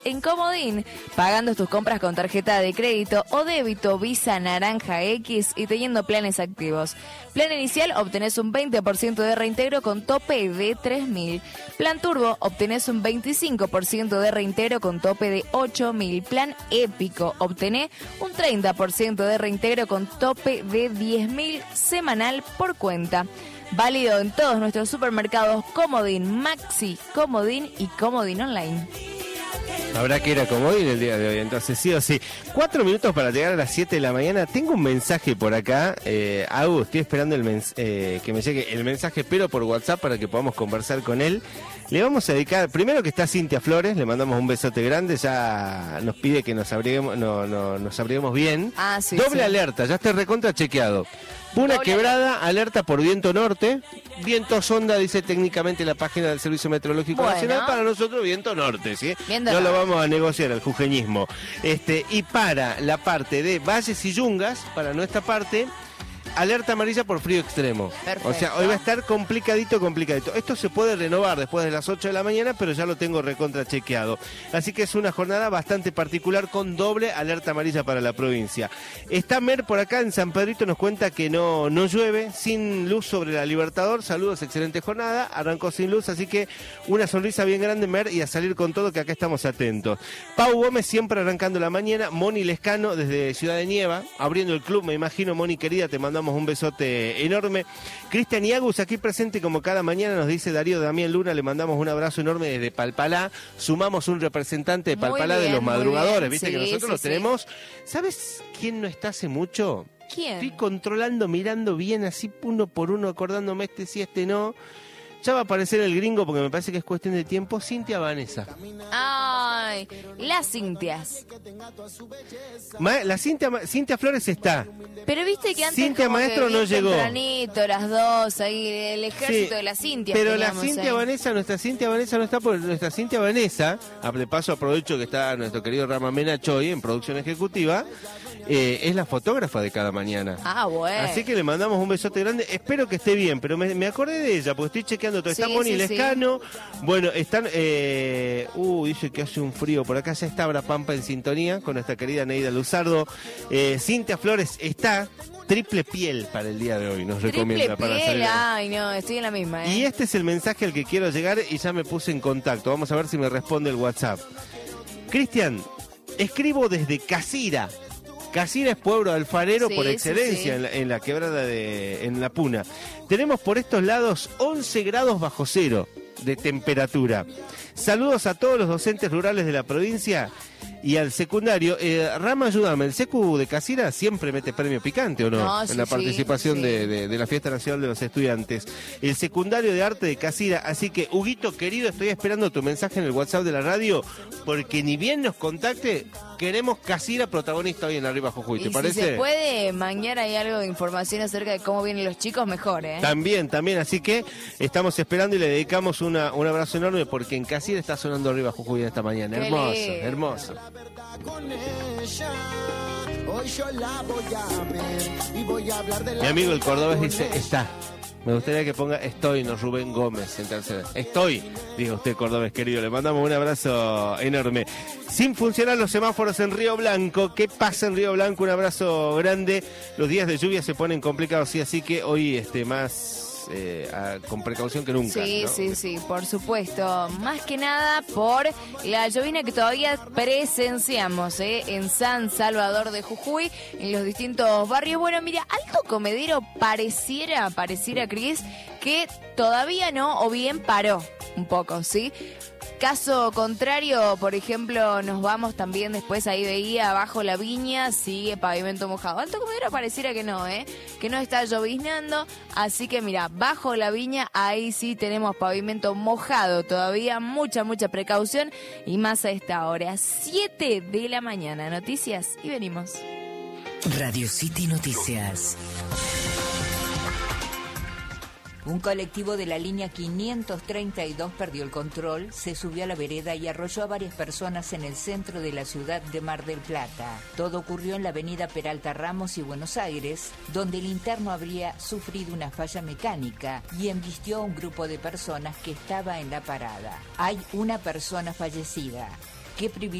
en Comodín, pagando tus compras con tarjeta de crédito o débito Visa Naranja X y teniendo planes activos. Plan inicial, obtenés un 20% de reintegro con tope de 3.000. Plan Turbo, obtenés un 25% de reintegro con tope de 8.000. Plan Épico, obtenés un 30% de reintegro con tope de 10.000 semanal por cuenta. Válido en todos nuestros supermercados Comodín Maxi, Comodín y Comodín Online. Habrá que ir a Comodín el día de hoy, entonces sí o sí. 4 minutos para llegar a las 7 de la mañana. Tengo un mensaje por acá. Agus, estoy esperando que me llegue el mensaje, pero por WhatsApp para que podamos conversar con él. Le vamos a dedicar, primero que está Cintia Flores, le mandamos un besote grande, ya nos pide que nos abriguemos bien. Sí, Doble alerta, ya está recontra chequeado. Puna quebrada, alerta por viento norte, viento sonda, dice técnicamente la página del Servicio Meteorológico Nacional, para nosotros viento norte, ¿sí? No lo vamos a negociar, el jujeñismo. Y para la parte de valles y yungas, para nuestra parte, alerta amarilla por frío extremo. Perfecto. O sea, hoy va a estar complicadito. Esto se puede renovar después de las 8 de la mañana, pero ya lo tengo recontra chequeado. Así que es una jornada bastante particular con doble alerta amarilla para la provincia. Está Mer por acá en San Pedrito, nos cuenta que no llueve, sin luz sobre la Libertador. Saludos, excelente jornada. Arrancó sin luz, así que una sonrisa bien grande, Mer, y a salir con todo, que acá estamos atentos. Pau Gómez siempre arrancando la mañana. Moni Lescano desde Ciudad de Nieva, abriendo el club, me imagino. Moni querida, te mandamos un besote enorme. Cristian Iagus aquí presente como cada mañana, nos dice Darío Damián Luna, le mandamos un abrazo enorme desde Palpalá. Sumamos un representante de Palpalá de los madrugadores, viste, sí, que nosotros los tenemos. ¿Sabes quién no está hace mucho? ¿Quién? Estoy controlando, mirando bien así uno por uno, acordándome este sí, este no. Ya va a aparecer el gringo porque me parece que es cuestión de tiempo. Cintia Vanessa. Ay, las Cintias. La Cintia Flores está. Pero viste que antes Cintia como Maestro que no llegó. Tempranito, las dos, ahí el ejército de las Cintias. Pero la Cintia Vanessa, nuestra Cintia Vanessa no está, porque nuestra Cintia Vanessa, de paso aprovecho que está nuestro querido Rama Mena Choy en producción ejecutiva, es la fotógrafa de cada mañana. Bueno. Así que le mandamos un besote grande. Espero que esté bien, pero me acordé de ella, porque estoy chequeando todo. Está Moni Lescano. Bueno, están... dice que hace un frío. Por acá ya está Abra Pampa en sintonía con nuestra querida Neida Luzardo. Cintia Flores está... Triple piel para el día de hoy, nos recomienda para salir. Ay, no, estoy en la misma. Y este es el mensaje al que quiero llegar y ya me puse en contacto. Vamos a ver si me responde el WhatsApp. Cristian, escribo desde Casira. Casira es pueblo alfarero por excelencia. En la quebrada en la Puna. Tenemos por estos lados 11 grados bajo cero de temperatura. Saludos a todos los docentes rurales de la provincia y al secundario. Rama, ayúdame, ¿el secu de Casira siempre mete premio picante o no? En la participación de la Fiesta Nacional de los Estudiantes. El secundario de arte de Casira. Así que, Huguito, querido, estoy esperando tu mensaje en el WhatsApp de la radio, porque ni bien nos contacte, queremos Casira protagonista hoy en Arriba Jujuy, ¿te parece? Si se puede mañana hay algo de información acerca de cómo vienen los chicos, mejor, ¿eh? También, así que estamos esperando y le dedicamos un abrazo enorme, porque en Casira está sonando Arriba Jujuy en esta mañana. Hermoso. Mi amigo el cordobés dice, está. Me gustaría que ponga estoy, no Rubén Gómez en tercera. Estoy, diga usted, cordobés querido. Le mandamos un abrazo enorme. Sin funcionar los semáforos en Río Blanco. ¿Qué pasa en Río Blanco? Un abrazo grande. Los días de lluvia se ponen complicados, así que hoy más... con precaución que nunca. Sí, por supuesto. Más que nada por la llovina que todavía presenciamos en San Salvador de Jujuy, en los distintos barrios. Bueno, mira, Alto Comedero pareciera, Cris, que todavía no, o bien paró un poco, ¿sí? Caso contrario, por ejemplo, nos vamos también después, ahí veía bajo la viña, sigue pavimento mojado. Alto Comedero pareciera que no, que no está lloviznando, así que mira, bajo la viña, ahí sí tenemos pavimento mojado todavía, mucha precaución, y más a esta hora, 7 de la mañana, noticias, y venimos. Radio City Noticias. Un colectivo de la línea 532 perdió el control, se subió a la vereda y arrolló a varias personas en el centro de la ciudad de Mar del Plata. Todo ocurrió en la avenida Peralta Ramos y Buenos Aires, donde el interno habría sufrido una falla mecánica y embistió a un grupo de personas que estaba en la parada. Hay una persona fallecida. qué privilegio